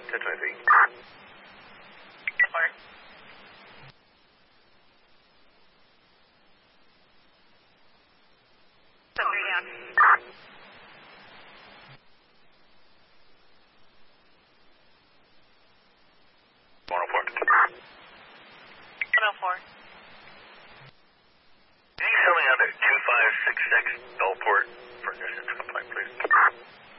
1020 feet. Alert. Somebody down. 104. 104. Can you tell me on the 2566 Bellport for nuisance complaint, please?